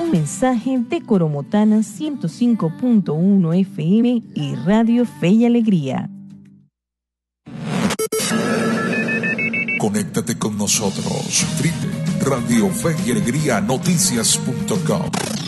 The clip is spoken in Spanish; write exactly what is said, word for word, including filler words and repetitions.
Un mensaje de Coromotana ciento cinco punto uno F M y Radio Fe y Alegría. Conéctate con nosotros. w w w punto radio fe y alegría noticias punto com.